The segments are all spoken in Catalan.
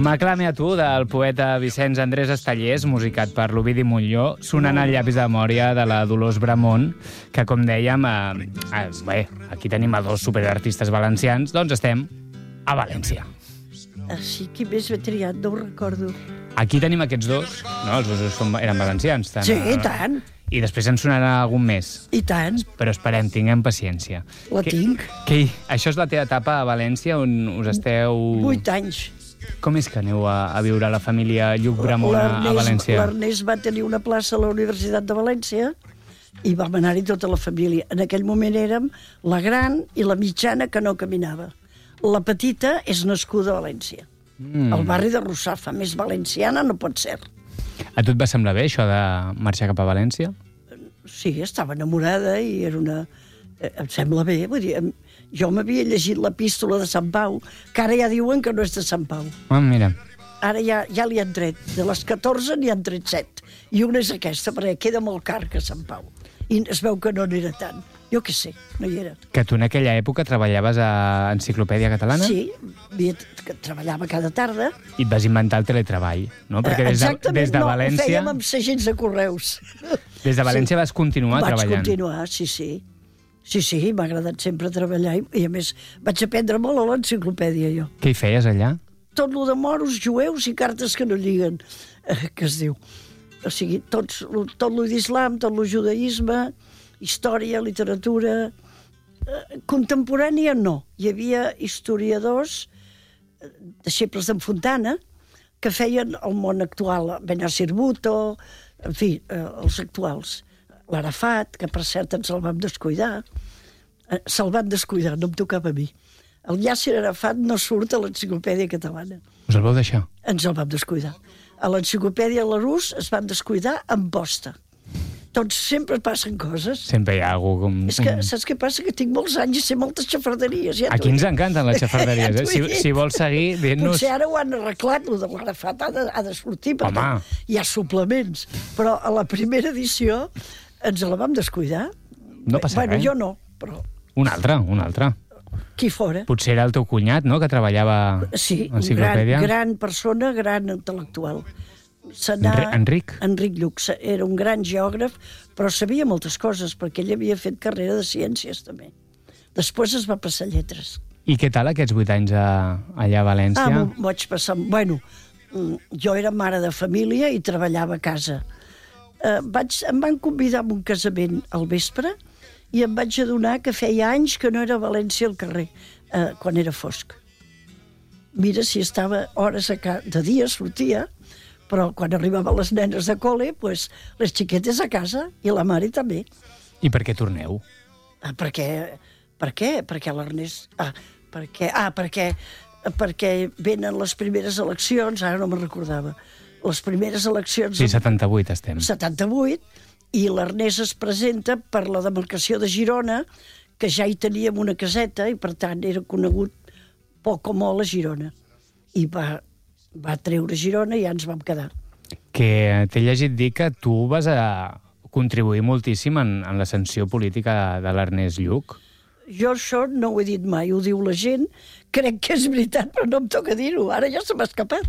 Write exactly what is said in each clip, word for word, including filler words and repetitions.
M'aclame a tu, del poeta Vicenç Andrés Estallés, musicat per l'Ovidi Montlló, sonant el llapis de memòria de la Dolors Bramont, que, com dèiem, eh, eh, bé, aquí tenim a dos superartistes valencians, doncs estem a València. Així, qui més m'he triat? No ho recordo. Aquí tenim aquests dos, no? Els dos són, eren valencians. Tant, Sí, i tant. I després en sonarà algun més. I tant. Però esperem, tinguem paciència. La que, tinc. Que, això és la teva etapa a València, on us esteu... Vuit anys. Com és que aneu a, a viure a la família Lluc Bramont a, a València? L'Ernest va tenir una plaça a la Universitat de València i vam anar-hi tota la família. En aquell moment érem la gran i la mitjana que no caminava. La petita és nascuda a València. Mm. El barri de Russafa, més valenciana no pot ser. A tu et va semblar bé, això de marxar cap a València? Sí, estava enamorada i era una... Em sembla bé, vull dir, jo m'havia llegit l'epístola de Sant Pau, que ara ja diuen que no és de Sant Pau. Ah, mira. Ara ja, ja li han tret. De les catorze n'hi han tret set. I una és aquesta, perquè queda molt car que Sant Pau. I es veu que no n'era tant. Jo què sé, no hi era. Que tu en aquella època treballaves a Enciclopèdia Catalana? Sí, havia, que treballava cada tarda. I et vas inventar el teletreball, no? Perquè des de, Exactament, des de no, València... ho fèiem amb segells de correus. Des de València sí. Vas continuar Vaig treballant. Vaig continuar, sí, sí. Sí, sí, m'ha agradat sempre treballar i, a més, vaig aprendre molt a l'enciclopèdia, jo. Què hi feies allà? Tot lo de moros, jueus i cartes que no lliguen, eh, que es diu. O sigui, tots, tot lo d'islam, tot lo judaïsme, història, literatura... Eh, contemporània, no. Hi havia historiadors, deixebles d'en Fontana, que feien el món actual, Benazir Bhutto, en fi, eh, els actuals. L'Arafat, que per cert ens el vam descuidar. Eh, se'l van descuidar, no em tocava a mi. El Yasser Arafat no surt a l'Enciclopèdia Catalana. Us el vau deixar? Ens el vam descuidar. A l'Enciclopèdia Larousse es van descuidar amb posta. Doncs sempre passen coses. Sempre hi ha algú com... És que, saps què passa? Que tinc molts anys i sé moltes xafarderies. Ja Aquí ens encanten les xafarderies, eh? Si, si vols seguir, dient-nos... Potser ara ho han arreglat, el de l'Arafat ha, de, ha de sortir, perquè Home. Hi ha suplements. Però a la primera edició ens la vam descuidar. No passa bueno, res. Jo no, però... Un altre, un altre. Qui fora. Potser era el teu cunyat, no?, que treballava sí, a Enciclopèdia. Sí, gran, gran persona, gran intel·lectual. Enri Enric? Enric Lluc. Era un gran geògraf, però sabia moltes coses, perquè ell havia fet carrera de ciències, també. Després es va passar lletres. I què tal aquests vuit anys a, allà a València? Ah, m'ho vaig passar... Bueno, jo era mare de família i treballava a casa. Eh, vaig, em van convidar a un casament al vespre i em vaig adonar que feia anys que no era a València al carrer, eh, quan era fosc. Mira, si estava hores a casa, de dia sortia, però quan arribaven les nenes de col·le, pues, les xiquetes a casa i la mare també. I per què torneu? Ah, perquè... Per què? Perquè l'Ernest... Ah, perquè... Ah, perquè... perquè venen les primeres eleccions, ara no me'n recordava, les primeres eleccions... Sí, setanta-vuit estem. setanta-vuit, i l'Ernest es presenta per la demarcació de Girona, que ja hi teníem una caseta, i per tant era conegut poc o molt a Girona. I va, va treure Girona i ja ens vam quedar. Que t'he llegit dir que tu vas a contribuir moltíssim en, en l'ascensió política de l'Ernest Lluc. Jo això no ho he dit mai, ho diu la gent, crec que és veritat, però no em toca dir-ho, ara ja se m'ha escapat.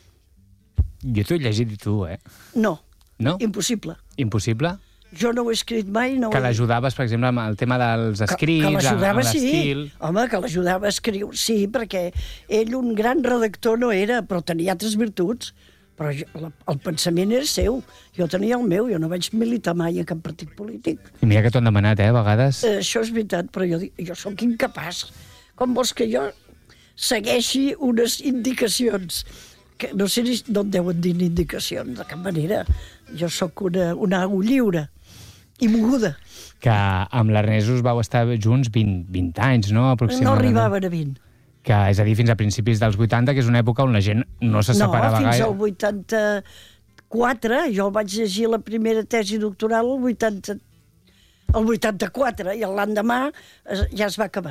Jo t'ho he llegit i tu, eh? No, no? Impossible. Impossible? Jo no ho he escrit mai. No que l'ajudaves, per exemple, amb el tema dels escrits, que, que l'ajudava, amb l'estil... Sí. Home, que l'ajudava a escriure, sí, perquè ell un gran redactor no era, però tenia altres virtuts. Però jo, el pensament era seu. Jo tenia el meu, jo no vaig militar mai a cap partit polític. I mira que t'ho han demanat, eh, a vegades. Eh, això és veritat, però jo, jo sóc incapaç. Com vols que jo segueixi unes indicacions? Que no sé d'on deuen dir indicacions, de cap manera. Jo sóc una, una au lliure i moguda. Que amb l'Ernest us vau estar junts vint, vint anys, no? No arribaven a vint. Que, és a dir, fins a principis dels vuitanta, que és una època on la gent no se separava gaire. No, fins al vuitanta-quatre, jo vaig llegir la primera tesi doctoral al vuitanta, el vuitanta-quatre, i l'endemà ja es va acabar.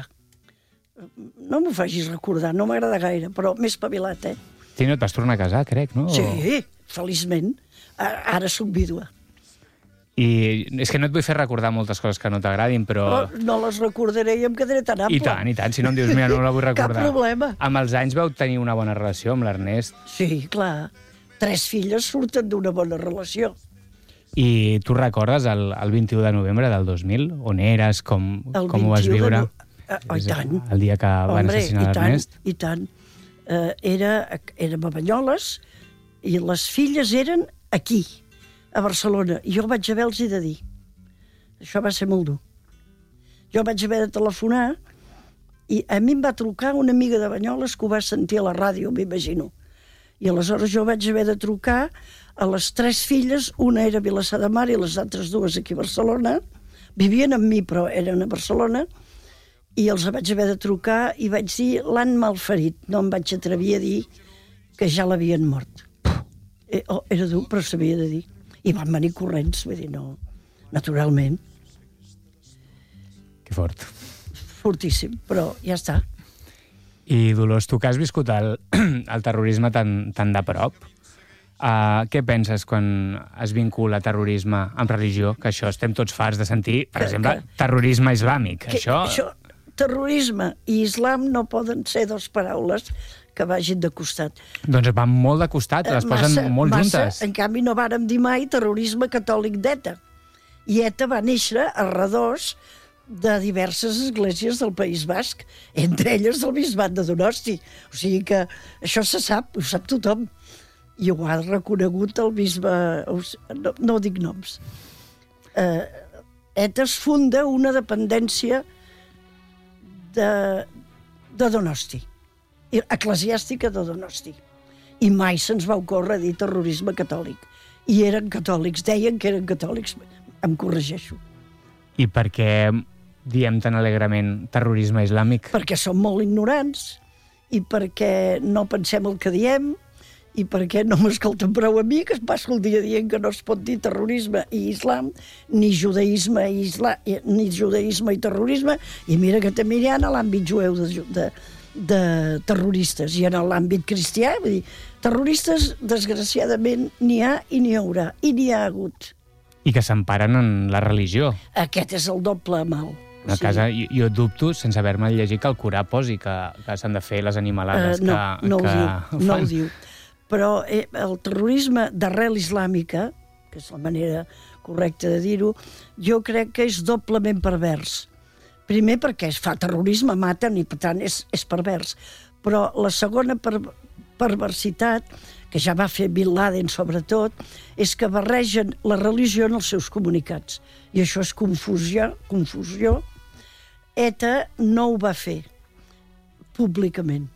No m'ho facis recordar, no m'agrada gaire, però m'he espavilat, eh? Sí, no, et vas tornar a casar, crec, no? Sí, feliçment. Ara soc vídua. I és que no et vull fer recordar moltes coses que no t'agradin, però... No, no les recordaré i em quedaré tan ample. I tant, i tant. Si no em dius, mira, no la vull recordar. Cap problema. Amb els anys vau tenir una bona relació amb l'Ernest. Sí, clar. Tres filles surten d'una bona relació. I tu recordes el, el vint-i-u de novembre del dos mil? On eres? Com, com ho vas viure? De... Oh, i tant. El dia que van Hombre, assassinar l'Ernest? I tant, i tant. Uh, era, érem a Banyoles i les filles eren aquí, a Barcelona. I jo vaig haver-los de dir. Això va ser molt dur. Jo vaig haver de telefonar i a mi em va trucar una amiga de Banyoles que ho va sentir a la ràdio, m'imagino. I aleshores jo vaig haver de trucar a les tres filles, una era a Vilassar de Mar i les altres dues aquí a Barcelona. Vivien amb mi, però eren a Barcelona. I els vaig haver de trucar i vaig dir, l'han malferit. No em vaig atrevir a dir que ja l'havien mort. Eh, oh, era dur, però s'havia de dir. I van venir corrents, vull dir, no, naturalment. Que fort. Fortíssim, però ja està. I Dolors, tu que has viscut el, el terrorisme tan, tan de prop, uh, què penses quan es vincula terrorisme amb religió? Que això estem tots farts de sentir, per que, exemple, que, terrorisme islàmic. Que, això... això... Terrorisme i islam no poden ser dues paraules que vagin de costat. Doncs van molt de costat, les massa, posen molt massa, juntes. En canvi, no vàrem dir mai terrorisme catòlic d'ETA. I ETA va néixer a redós de diverses esglésies del País Basc, entre elles del bisbat de Donosti. O sigui que això se sap, ho sap tothom. I ho ha reconegut el bisbe... No, no dic noms. Eh, ETA es funda una dependència de, de Donosti, eclesiàstica de Donosti. I mai se'ns va ocórrer dir terrorisme catòlic. I eren catòlics, deien que eren catòlics. Em corregeixo. I per què diem tan alegrement terrorisme islàmic? Perquè som molt ignorants i perquè no pensem el que diem i perquè no m'escolten prou a mi, que es passa el dia dient que no es pot dir terrorisme i islam, ni judaïsme i, islam, ni judaïsme i terrorisme, i mira que també hi ha en l'àmbit jueu de, de, de terroristes i en l'àmbit cristià. Vull dir, terroristes, desgraciadament, n'hi ha i n'hi haurà, i n'hi ha hagut. I que s'emparen en la religió. Aquest és el doble mal. A sí. Casa, jo, jo dubto, sense haver-me llegit, que el Corà posi que, que s'han de fer les animalades uh, no, que, no que ho diu, fan. No ho diu. Però eh, el terrorisme d'arrel islàmica, que és la manera correcta de dir-ho, jo crec que és doblement pervers. Primer perquè es fa terrorisme, maten, i per tant és, és pervers. Però la segona per, perversitat, que ja va fer Bin Laden sobretot, és que barregen la religió en els seus comunicats. I això és confusió. confusió. ETA no ho va fer públicament.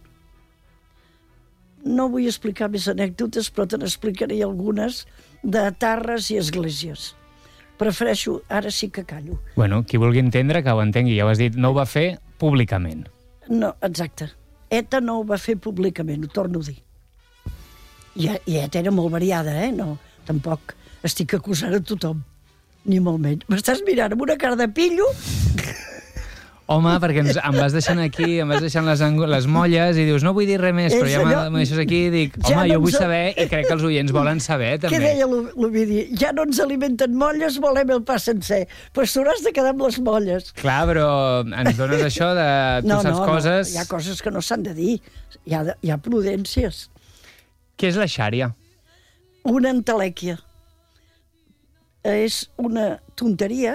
No vull explicar més anècdotes, però te n'explicaré algunes de tarres i esglésies. Prefereixo, ara sí que callo. Bueno, qui vulgui entendre, que ho entengui. Ja ho has dit, no ho va fer públicament. No, exacte. ETA no ho va fer públicament, ho torno a dir. I, i ETA era molt variada, eh? No, tampoc estic acusant a tothom, ni molt menys. M'estàs mirant amb una cara de pillo? Home, perquè ens, em vas deixant aquí, em vas deixant les, les molles i dius, no vull dir res més, però ja allò... me deixes aquí i dic, home, ja no jo vull ens... saber, i crec que els oients volen saber, també. Què deia l'Ovidi? Ja no ens alimenten molles, volem el pa sencer. Doncs pues t'hauràs de quedar amb les molles. Clar, però ens dones això de... Tu no, saps no, coses... No, hi ha coses que no s'han de dir. Hi ha, hi ha prudències. Què és la xària? Una entelèquia. És una tonteria,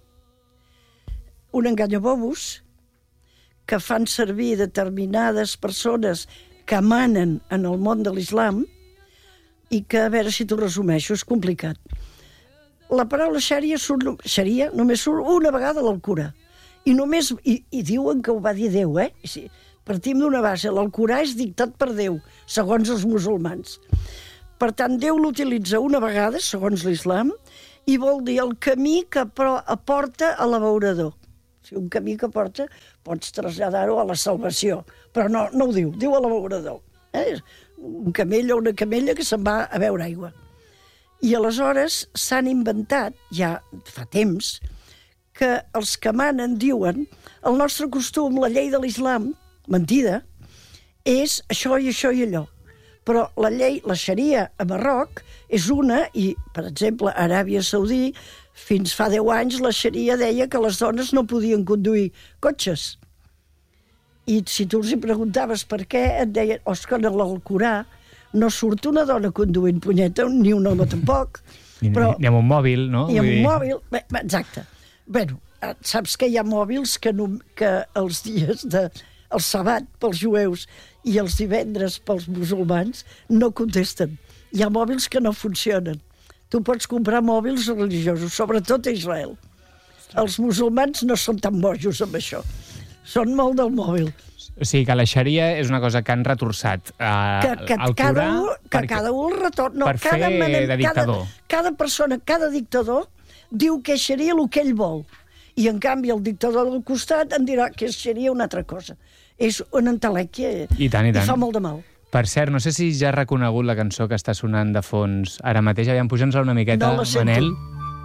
un enganyabobos, que fan servir determinades persones que manen en el món de l'islam i que, a veure si t'ho resumeixo, és complicat. La paraula xària, surt, xària només surt una vegada a l'Alcorà. I, només, i, I diuen que ho va dir Déu, eh? Sí, partim d'una base. L'Alcorà és dictat per Déu, segons els musulmans. Per tant, Déu l'utilitza una vegada, segons l'islam, i vol dir el camí que aporta a l'abeurador. Si un camí que porta, pots traslladar-ho a la salvació. Però no, no ho diu, diu a l'abeurador. Eh? Un camell o una camella que se'n va a beure aigua. I aleshores s'han inventat, ja fa temps, que els que manen diuen el nostre costum, la llei de l'islam, mentida, és això i això i allò. Però la llei, la xaria a Marroc, és una, i, per exemple, a Aràbia Saudí, fins fa deu anys, la xaria deia que les dones no podien conduir cotxes. I si tu els hi preguntaves per què, et deien, oh, que en l'Alcorà no surt una dona conduint punyeta, ni un home tampoc. Ni, però, ni amb un mòbil, no? Ni amb Vull un dir... mòbil, bé, exacte. Bueno, saps que hi ha mòbils que, no, que els dies de... el sabat pels jueus i els divendres pels musulmans no contesten. Hi ha mòbils que no funcionen. Tu pots comprar mòbils religiosos, sobretot a Israel. Els musulmans no són tan bojos amb això. Són molt del mòbil. O sigui, que la xaria és una cosa que han retorçat uh, que, que, al cada Corà... un, que per, cada un retorn... No, per cada fer manera, de dictador. Cada, cada persona, cada dictador, diu que seria el que ell vol. I, en canvi, el dictador del costat en dirà que seria una altra cosa. És una entelèquia I tant, i tant. i fa molt de mal. Per cert, no sé si ja has reconegut la cançó que està sonant de fons ara mateix. Aviam, puja'ns-la una miqueta, no la sento. Manel.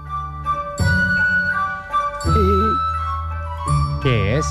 I... Què és?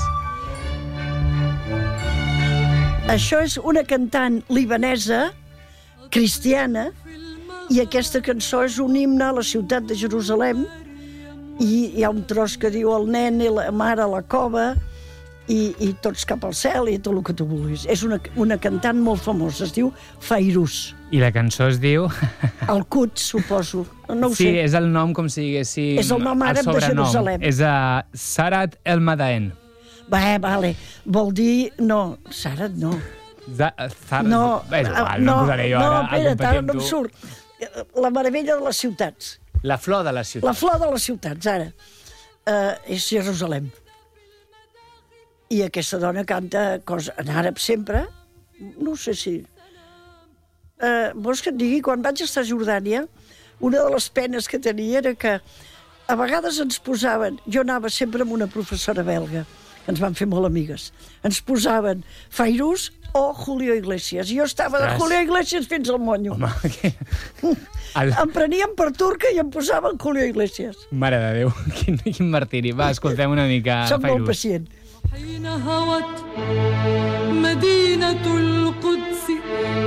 Això és una cantant libanesa, cristiana, i aquesta cançó és un himne a la ciutat de Jerusalem, i hi ha un tros que diu el nen i la mare a la cova, i, i tots cap al cel, i tot el que tu vulguis. És una, una cantant molt famosa, es diu Fairuz. I la cançó es diu... El Quds, suposo. No ho sí, sé. és el nom com si diguéssim... És el nom àrab de Jerusalem. És a Sarat El Madaen. Bé, vale. Vol dir... No, Sarat no. Za Zar... No, és igual, no, no posaré jo no, ara espera, a competir amb no em tu. surt. La meravella de les ciutats. La flor de les ciutats. La flor de les ciutats, ara. Uh, és Jerusalem. I aquesta dona canta cosa en àrab sempre. No sé si... Uh, vols que et digui? Quan vaig estar a Jordània, una de les penes que tenia era que a vegades ens posaven... Jo anava sempre amb una professora belga, que ens van fer molt amigues. Ens posaven Fairuz o Julio Iglesias. Jo estava de Julio Iglesias fins al monyo. Home, què? El... Em prenien per turca i em posaven Julio Iglesias. Mare de Déu, quin, quin martiri. Va, escoltem una mica Soc Fairuz. molt pacient. حين هوت مدينة القدس